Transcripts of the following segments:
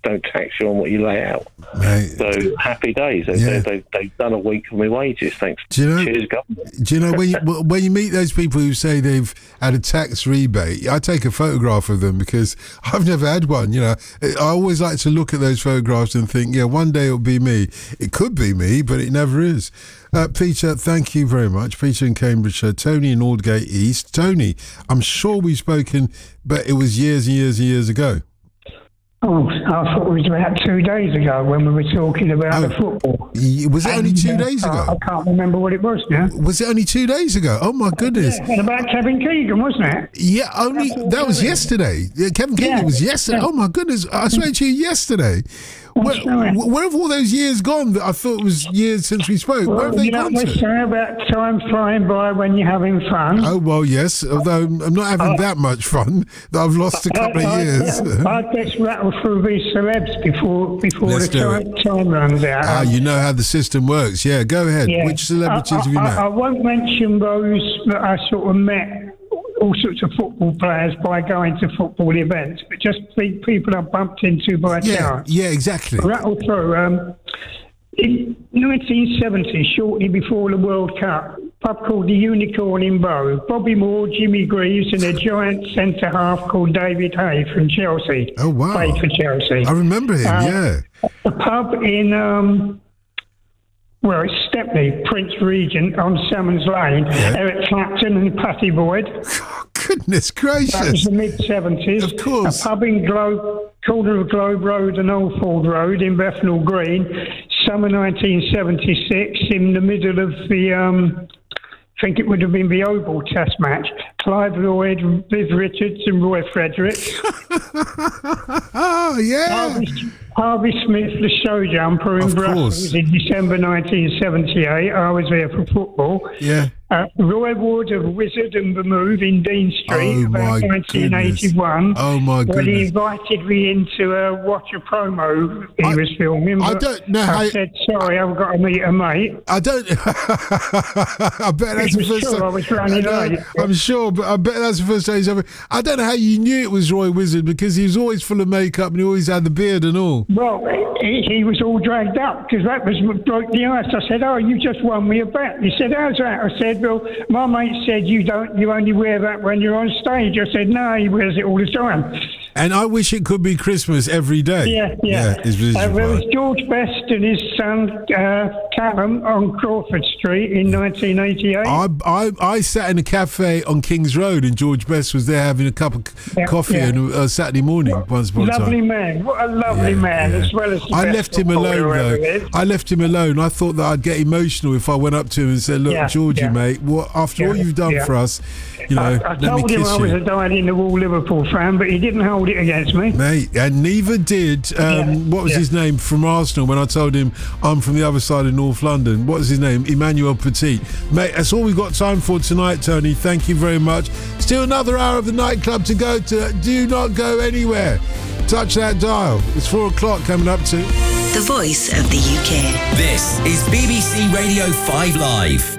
don't tax you on what you lay out. Mate. So happy days. They've done a week of my wages, thanks. Cheers, government. Do you know when you meet those people who say they've had a tax rebate, I take a photograph of them because I've never had one. You know, I always like to look at those photographs and think, yeah, one day it'll be me. It could be me, but it never is. Peter, thank you very much. Peter in Cambridgeshire, Tony in Aldgate East. Tony, I'm sure we've spoken, but it was years and years and years ago. Oh, I thought it was about 2 days ago when we were talking about the football. Was it only 2 days ago? I can't remember what it was now. Was it only 2 days ago? Oh, my goodness. Yeah, and about Kevin Keegan, wasn't it? Yeah, that was yesterday. Yeah, Kevin Keegan was yesterday. Yeah. Oh, my goodness. I spoke to you yesterday. Where have all those years gone that I thought it was years since we spoke? Where have they gone to? You know about time flying by when you're having fun. Oh, well, yes, although I'm not having that much fun. I've lost a couple of years. I'd just rattle through these celebs before the time runs out. You know how the system works. Yeah, go ahead. Yeah. Which celebrities have you met? I won't mention those that I sort of met, all sorts of football players, by going to football events, but just people I bumped into by chance. Yeah, exactly. Rattle through. In 1970, shortly before the World Cup, a pub called the Unicorn in Bow, Bobby Moore, Jimmy Greaves and a giant centre-half called David Hay from Chelsea. Oh, wow. Played for Chelsea. I remember him, yeah. A pub in... it's Stepney, Prince Regent on Salmons Lane. Yeah. Eric Clapton and Patty Boyd. Oh, goodness gracious. That was the mid-70s. Of course. A pub in corner of Globe Road and Old Ford Road in Bethnal Green, summer 1976, in the middle of the, I think it would have been the Oval Test match. Clive Lloyd, Viv Richards and Roy Frederick. Oh, yeah. Harvey Smith, the show jumper in Brussels in December 1978. I was there for football. Yeah. Roy Ward of Wizard and the Move in Dean Street about 1981. Oh, my goodness. When he invited me in to watch a promo he was filming. I don't know I said, sorry, I've got to meet a mate. I don't... I bet that's the first time... I was running late. I'm sure, but I bet that's the first time he's ever... I don't know how you knew it was Roy Wizard, because he was always full of makeup and he always had the beard and all. Well, he was all dragged up because that was what broke the ice. I said, "Oh, you just won me a bet." He said, "How's that?" I said, "Well, my mate said you only wear that when you're on stage." I said, "No, he wears it all the time." And I wish it could be Christmas every day. Yeah. There was George Best and his son Callum on Crawford Street in 1988. I sat in a cafe on King's Road and George Best was there having a cup of coffee on a Saturday morning once upon a time. Lovely man. What a lovely man, as well as the I left him alone, though. I left him alone. I thought that I'd get emotional if I went up to him and said, "Look, Georgie, mate, after all you've done for us, you know, I told him I was a dyed-in-the-wool Liverpool fan, but he didn't hold it against me. Mate, and neither did, what was his name from Arsenal when I told him I'm from the other side of North London. What was his name? Emmanuel Petit. Mate, that's all we've got time for tonight, Tony. Thank you very much. Still another hour of the nightclub to go to. Do not go anywhere. Touch that dial. It's 4 o'clock coming up to... The Voice of the UK. This is BBC Radio 5 Live.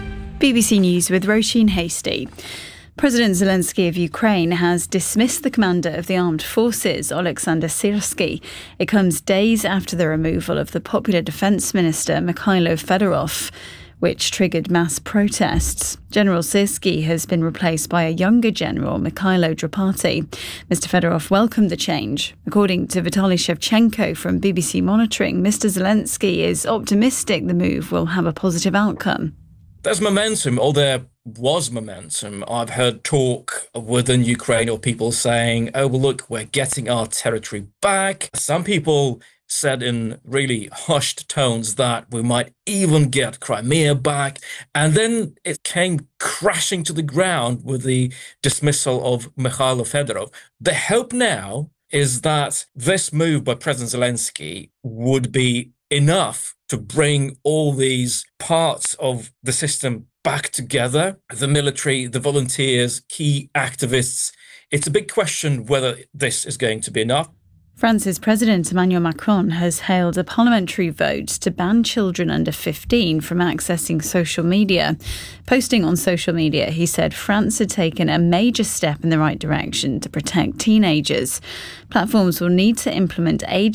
BBC News with Roisin Hasty. President Zelensky of Ukraine has dismissed the commander of the armed forces, Oleksandr Syrsky. It comes days after the removal of the popular defence minister, Mikhailo Fedorov, which triggered mass protests. General Syrsky has been replaced by a younger general, Mikhailo Drapati. Mr. Fedorov welcomed the change. According to Vitaly Shevchenko from BBC Monitoring, Mr. Zelensky is optimistic the move will have a positive outcome. There's momentum, or there was momentum. I've heard talk within Ukraine or people saying, "Oh, well, look, we're getting our territory back." Some people said in really hushed tones that we might even get Crimea back. And then it came crashing to the ground with the dismissal of Mikhailo Fedorov. The hope now is that this move by President Zelensky would be enough to bring all these parts of the system back together, the military, the volunteers, key activists. It's a big question whether this is going to be enough. France's President Emmanuel Macron has hailed a parliamentary vote to ban children under 15 from accessing social media. Posting on social media, he said France had taken a major step in the right direction to protect teenagers. Platforms will need to implement age